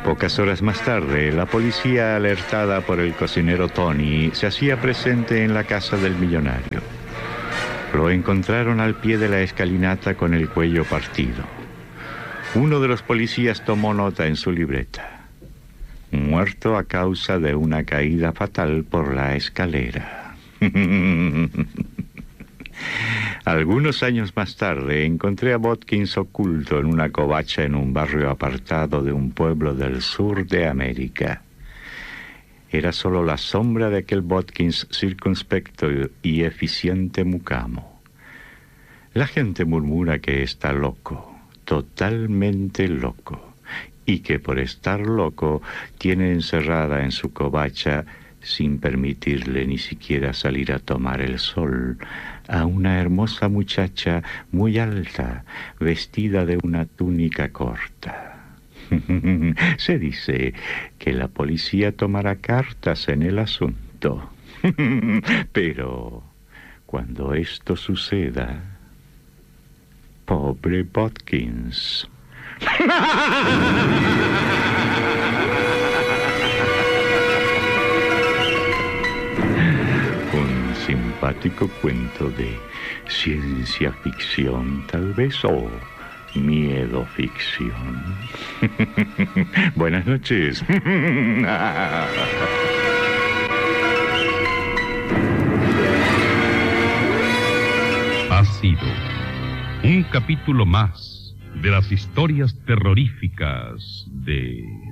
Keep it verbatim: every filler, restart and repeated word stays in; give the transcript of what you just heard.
Pocas horas más tarde, la policía, alertada por el cocinero Tony, se hacía presente en la casa del millonario. Lo encontraron al pie de la escalinata con el cuello partido. Uno de los policías tomó nota en su libreta. Muerto a causa de una caída fatal por la escalera. Algunos años más tarde encontré a Watkins oculto en una covacha en un barrio apartado de un pueblo del sur de América. Era solo la sombra de aquel Watkins circunspecto y eficiente mucamo. La gente murmura que está loco, totalmente loco, y que por estar loco tiene encerrada en su covacha, sin permitirle ni siquiera salir a tomar el sol, a una hermosa muchacha muy alta, vestida de una túnica corta. Se dice que la policía tomará cartas en el asunto. Pero cuando esto suceda, pobre Watkins. Un simpático cuento de ciencia ficción, tal vez, o miedo ficción. Buenas noches. Ha sido un capítulo más de las historias terroríficas de